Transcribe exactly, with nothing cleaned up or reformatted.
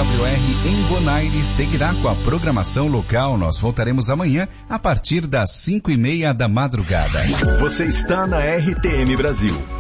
W R em Bonaire seguirá com a programação local. Nós voltaremos amanhã a partir das cinco e meia da madrugada. Você está na R T M Brasil.